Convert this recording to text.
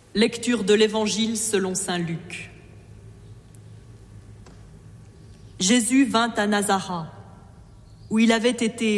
Lecture de l'Évangile selon saint Luc. Jésus vint à Nazareth, où il avait été